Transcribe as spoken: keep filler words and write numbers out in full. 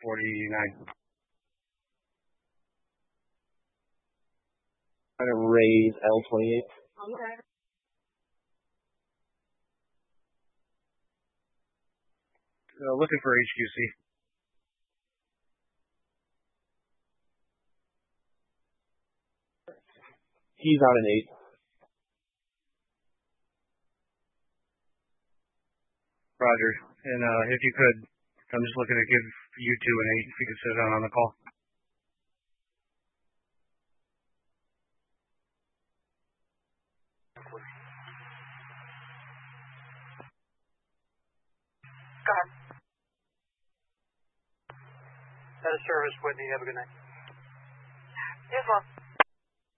forty-nine. Trying to raise L twenty-eight. Okay. Uh, looking for H Q C. He's on an eight. Roger. And uh, if you could, I'm just looking to give you two an eight if you could sit down on the call. Go ahead. That is service, Whitney. Have a good night. Yes, ma'am.